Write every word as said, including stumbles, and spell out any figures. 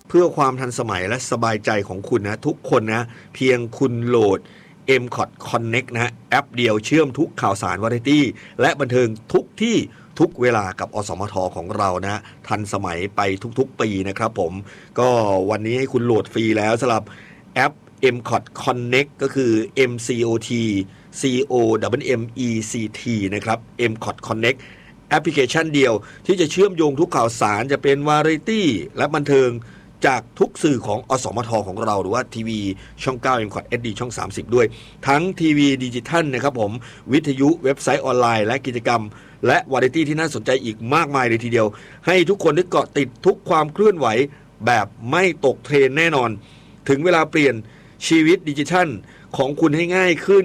เพื่อความทันสมัยและสบายใจของคุณนะทุกคนนะเพียงคุณโหลด เอ็ม ซี โอ ที Connect นะฮะแอปเดียวเชื่อมทุกข่าวสารวาไรตี้และบันเทิงทุกที่ทุกเวลากับอสมทของเรานะทันสมัยไปทุกๆปีนะครับผมก็วันนี้ให้คุณโหลดฟรีแล้วสำหรับแอป เอ็ม ซี โอ ที Connect ก็คือ เอ็ม ซี โอ ที ซี โอ เอ็ม เอ็ม อี ซี ที นะครับ เอ็ม ซี โอ ที Connect แอปพลิเคชันเดียวที่จะเชื่อมโยงทุกข่าวสารจะเป็นวาไรตี้และบันเทิงจากทุกสื่อของอสมทของเราหรือว่าทีวีช่องเก้า เอ็ม ซี โอ ที เอช ดี ช่องสามสิบด้วยทั้งทีวีดิจิทัลนะครับผมวิทยุเว็บไซต์ออนไลน์และกิจกรรมและวาไรตี้ที่น่าสนใจอีกมากมายเลยทีเดียวให้ทุกคนได้เกาะติดทุกความเคลื่อนไหวแบบไม่ตกเทรนแน่นอนถึงเวลาเปลี่ยนชีวิตดิจิทัลของคุณให้ง่ายขึ้น